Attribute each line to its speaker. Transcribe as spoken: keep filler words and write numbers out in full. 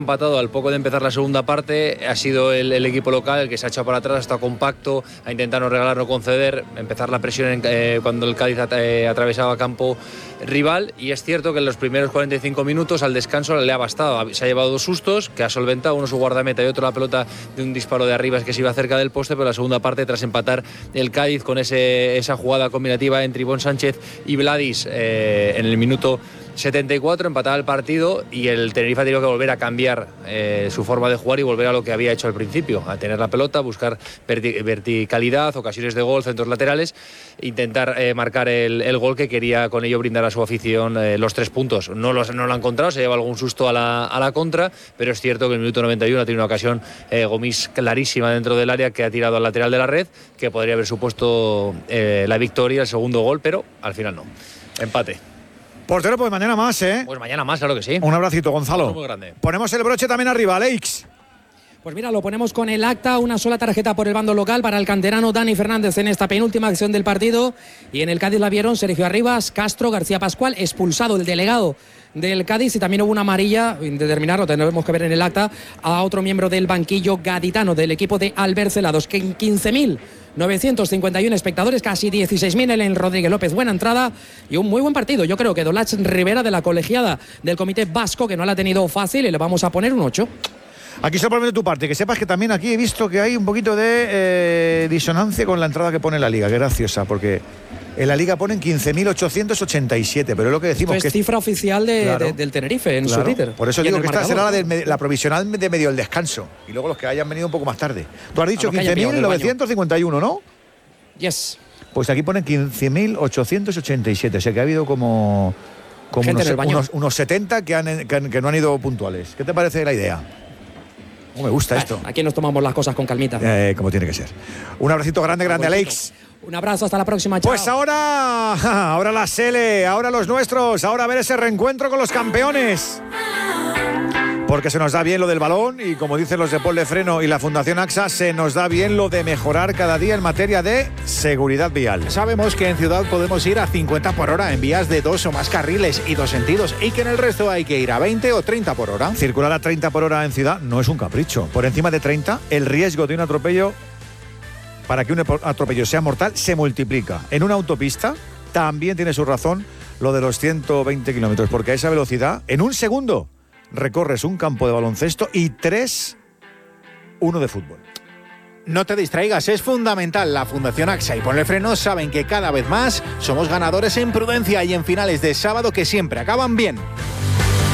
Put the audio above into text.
Speaker 1: Empatado al poco de empezar la segunda parte, ha sido el, el equipo local el que se ha echado para atrás, ha estado compacto, ha intentado no regalar, no conceder, empezar la presión en, eh, cuando el Cádiz at eh, atravesaba campo rival, y es cierto que en los primeros cuarenta y cinco minutos al descanso le ha bastado, se ha llevado dos sustos que ha solventado, uno su guardameta y otro la pelota de un disparo de arriba que se iba cerca del poste, pero la segunda parte, tras empatar el Cádiz con ese, esa jugada combinativa entre Ivonne Sánchez y Vladis eh, en el minuto setenta y cuatro, empataba el partido y el Tenerife ha tenido que volver a cambiar eh, su forma de jugar y volver a lo que había hecho al principio, a tener la pelota, buscar verti verticalidad, ocasiones de gol, centros laterales, intentar eh, marcar el, el gol que quería con ello brindar a su afición eh, los tres puntos. No, los, no lo ha encontrado, se lleva algún susto a la, a la contra, pero es cierto que en el minuto noventa y uno ha tenido una ocasión eh, Gomis clarísima dentro del área que ha tirado al lateral de la red, que podría haber supuesto eh, la victoria, el segundo gol, pero al final no. Empate.
Speaker 2: Portero, pues mañana más, ¿eh?
Speaker 1: Pues mañana más, claro que sí.
Speaker 2: Un abracito, Gonzalo.
Speaker 1: Muy grande.
Speaker 2: Ponemos el broche también arriba, Alex.
Speaker 3: Pues mira, lo ponemos con el acta, una sola tarjeta por el bando local para el canterano Dani Fernández en esta penúltima acción del partido. Y en el Cádiz la vieron Sergio Arribas, Castro, García Pascual, expulsado el delegado del Cádiz, y también hubo una amarilla, indeterminada, lo tendremos que ver en el acta, a otro miembro del banquillo gaditano del equipo de Albert Celados, que en quince mil novecientos cincuenta y uno espectadores, casi dieciséis mil en Rodríguez López. Buena entrada y un muy buen partido. Yo creo que Dolach Rivera, de la colegiada del Comité Vasco, que no la ha tenido fácil, y le vamos a poner un ocho.
Speaker 2: Aquí sorprende tu parte, que sepas que también aquí he visto que hay un poquito de eh, disonancia con la entrada que pone la Liga, que graciosa, porque en la Liga ponen quince mil ochocientos ochenta y siete, pero es lo que decimos.
Speaker 3: Esto es
Speaker 2: que
Speaker 3: cifra oficial de,
Speaker 2: claro,
Speaker 3: de, del Tenerife en
Speaker 2: claro,
Speaker 3: su Twitter.
Speaker 2: Por eso
Speaker 3: y
Speaker 2: digo que esta
Speaker 3: marcador,
Speaker 2: será la, de, la provisional de medio del descanso, y luego los que hayan venido un poco más tarde. Tú has dicho quince mil novecientos cincuenta y uno, ¿no?
Speaker 3: Yes.
Speaker 2: Pues aquí ponen quince mil ochocientos ochenta y siete, o sea que ha habido como, como unos, unos, unos setenta que, han, que, han, que no han ido puntuales. ¿Qué te parece la idea? Oh, me gusta
Speaker 3: bueno,
Speaker 2: esto.
Speaker 3: Aquí nos tomamos las cosas con calmita.
Speaker 2: Eh, como tiene que ser. Un abracito grande, grande, Alex.
Speaker 3: Un abrazo, hasta la próxima. Chao.
Speaker 2: Pues ahora, ahora la Sele, ahora los nuestros, ahora a ver ese reencuentro con los campeones. Porque se nos da bien lo del balón y, como dicen los de Pol de Freno y la Fundación AXA, se nos da bien lo de mejorar cada día en materia de seguridad vial.
Speaker 4: Sabemos que en ciudad podemos ir a cincuenta por hora en vías de dos o más carriles y dos sentidos, y que en el resto hay que ir a veinte o treinta por hora.
Speaker 2: Circular a treinta por hora en ciudad no es un capricho. Por encima de treinta, el riesgo de un atropello, para que un atropello sea mortal, se multiplica. En una autopista también tiene su razón lo de los ciento veinte kilómetros, porque a esa velocidad, en un segundo, recorres un campo de baloncesto y tres, uno de fútbol.
Speaker 4: No te distraigas, es fundamental. La Fundación AXA y Ponle Freno saben que cada vez más somos ganadores en prudencia y en finales de sábado que siempre acaban bien.